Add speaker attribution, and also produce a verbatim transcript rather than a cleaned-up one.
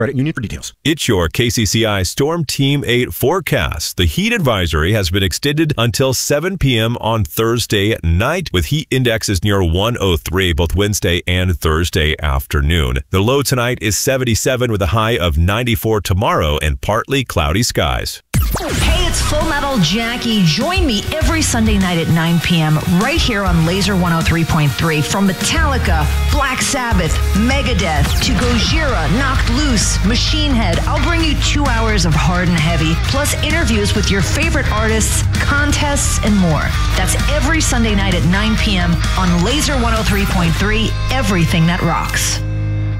Speaker 1: Credit union for details.
Speaker 2: It's your K C C I Storm Team eight forecast. The heat advisory has been extended until seven p.m. on Thursday night, with heat indexes near one oh three both Wednesday and Thursday afternoon. The low tonight is seventy-seven with a high of ninety-four tomorrow and partly cloudy skies.
Speaker 3: Hey, it's Full Metal Jackie. Join me every Sunday night at nine p.m. right here on Laser one oh three point three. From Metallica, Black Sabbath, Megadeth, to Gojira, Knocked Loose, Machine Head, I'll bring you two hours of hard and heavy, plus interviews with your favorite artists, contests, and more. That's every Sunday night at nine p.m. on Laser one oh three point three, everything that rocks.